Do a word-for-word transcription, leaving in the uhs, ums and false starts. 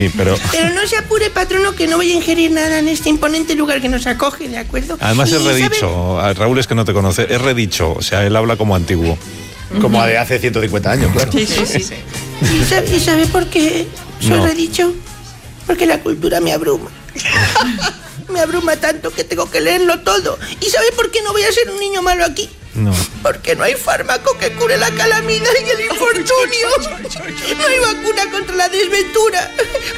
Sí, pero... Pero no se apure, patrono, que no voy a ingerir nada en este imponente lugar que nos acoge, ¿de acuerdo? Además Y, es redicho, ¿sabe? Raúl es que no te conoce, es redicho, o sea, él habla como antiguo. Como de hace ciento cincuenta años, claro. Sí, sí, sí. ¿Y sabe, y sabe por qué soy No. redicho? Porque la cultura me abruma. Me abruma tanto que tengo que leerlo todo. ¿Y sabe por qué no voy a ser un niño malo aquí? No. Porque no hay fármaco que cure la calamidad y el infortunio. No hay vacuna contra la desventura.